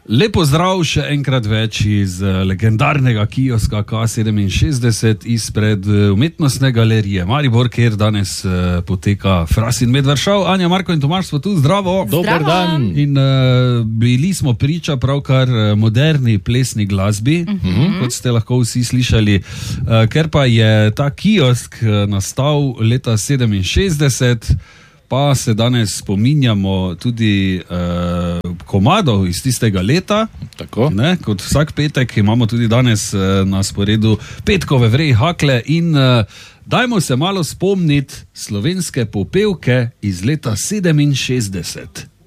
Lepo zdrav še enkrat več iz legendarnega kioska K67 izpred umetnostne galerije Maribor, kjer danes poteka Fras in Medvršav. Anja, Marko in Tomaž smo tu, zdravo. Dober dan. In bili smo priča pravkar moderni plesni glasbi, kot ste lahko vsi slišali, ker pa je ta kiosk nastal leta 67, pa se danes spominjamo tudi komadov iz tistega leta. Tako. Ne? Kot vsak petek imamo tudi danes na sporedu petkove vrej hakle in dajmo se malo spomniti slovenske popevke iz leta 67.